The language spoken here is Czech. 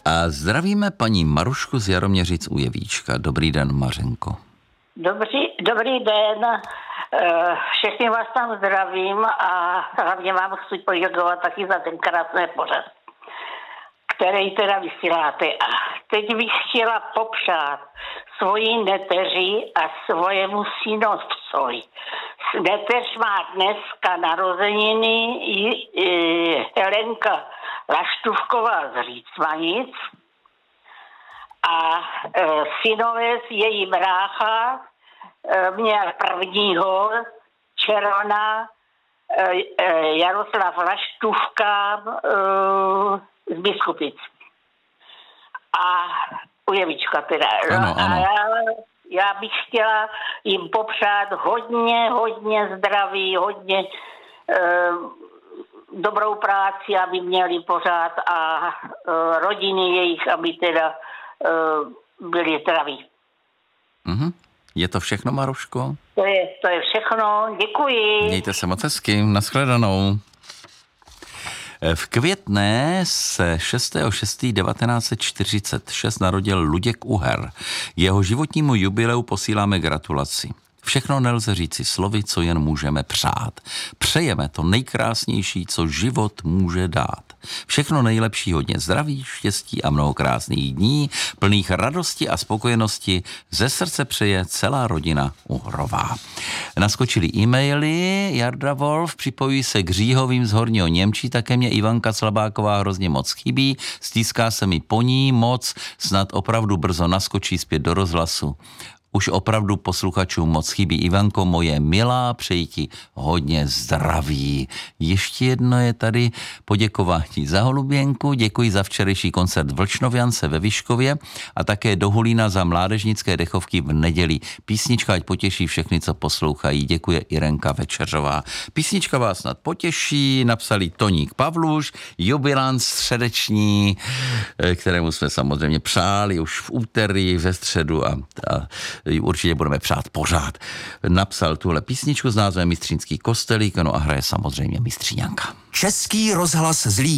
A zdravíme paní Marušku z Jaroměřic u Jevíčka. Dobrý den, Mařenko. Dobrý den. Všechny vás tam zdravím a hlavně vám chci poděkovat taky za ten krásný pořad, který teda vysíláte. A teď bych chtěla popřát svoji neteři a svojemu synovcovi. Neteř má dneska narozeniny Helenka Laštůvková z Řícmanic a synovec, její brácha, měl prvního června Jaroslav Laštůvka z Biskupic. A u Jevíčka teda. Ano. A já bych chtěla jim popřát hodně zdraví, hodně dobrou práci, aby měli pořád a rodiny jejich, aby teda byli zdraví. Mhm. Je to všechno, Maruško? To je všechno. Děkuji. Mějte se moc hezky. Nashledanou. V Květné se 6.6.1946 narodil Luděk Uher. Jeho životnímu jubileu posíláme gratulaci. Všechno nelze říci slovy, co jen můžeme přát. Přejeme to nejkrásnější, co život může dát. Všechno nejlepší, hodně zdraví, štěstí a mnoho krásných dní, plných radosti a spokojenosti ze srdce přeje celá rodina Uhrová. Naskočili e-maily, Jarda Wolf, připojí se k Říhovým z Horního Němčí, také mě Ivanka Slabáková hrozně moc chybí, stýská se mi po ní moc, snad opravdu brzo naskočí zpět do rozhlasu. Už opravdu posluchačům moc chybí. Ivanko, moje milá, přeji ti hodně zdraví. Ještě jedno je tady poděkování za Holuběnku, děkuji za včerejší koncert Vlčnoviance ve Vyškově a také do Hulína za mládežnické dechovky v neděli. Písnička ať potěší všechny, co poslouchají. Děkuje Irenka Večeřová. Písnička vás snad potěší, napsali Toník Pavluš, jubilant středeční, kterému jsme samozřejmě přáli už v úterý, ve středu a určitě budeme přát pořád. Napsal tuhle písničku s názvem Mistřínský kostelík, no a hraje samozřejmě Mistříňanka. Český rozhlas Zlín.